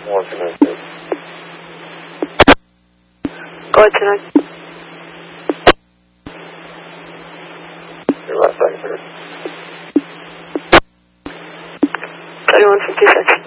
What's the message? Go ahead tonight. Your last second, sir. 3156.